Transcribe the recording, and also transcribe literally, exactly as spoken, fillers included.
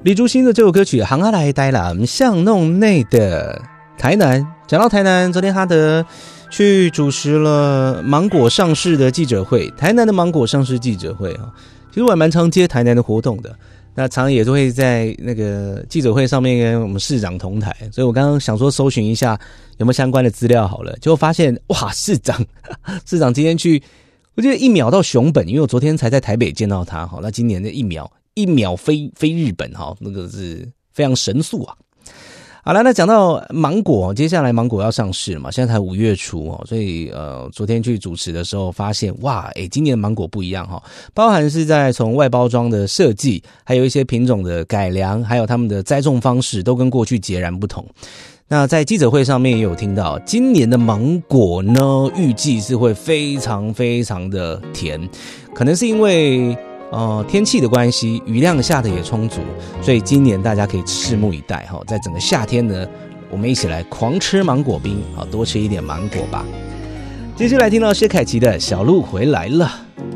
李竹新的这首歌曲《行下来呆啦》，巷弄内的台南。讲到台南，昨天哈德去主持了芒果上市的记者会，台南的芒果上市记者会啊，其实我还蛮常接台南的活动的，那常也都会在那个记者会上面跟我们市长同台，所以我刚刚想说搜寻一下有没有相关的资料好了，结果发现哇，市长市长今天去，我记得一秒到熊本，因为我昨天才在台北见到他，好，那今年的一秒一秒飞飞日本哈，那个是非常神速啊。好了，那讲到芒果，接下来芒果要上市了嘛，现在才五月初哦，所以呃，昨天去主持的时候发现，哇，诶，今年的芒果不一样哈，包含是在从外包装的设计，还有一些品种的改良，还有他们的栽种方式，都跟过去截然不同。那在记者会上面也有听到，今年的芒果呢，预计是会非常非常的甜，可能是因为呃，天气的关系，雨量下的也充足，所以今年大家可以拭目以待哈。在整个夏天呢，我们一起来狂吃芒果冰，好，多吃一点芒果吧。接下来听到薛凯琪的《小鹿回来了》。